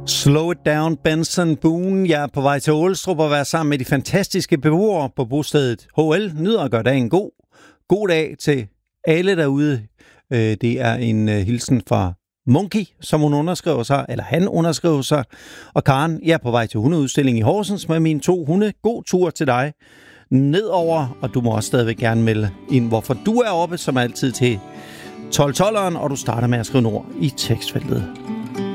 Slow it down, Benson Boone. Jeg er på vej til Ålstrup og være sammen med de fantastiske beboere på bostedet HL. Nyder at gøre dagen god. God dag til alle derude. Det er en hilsen fra Monkey, som hun underskriver sig, eller han underskriver sig. Og Karen, jeg er på vej til hundeudstilling i Horsens med mine 2 hunde. God tur til dig nedover, og du må også stadigvæk gerne melde ind, hvorfor du er oppe, som altid til 12-12'eren, og du starter med at skrive ord i tekstfeltet.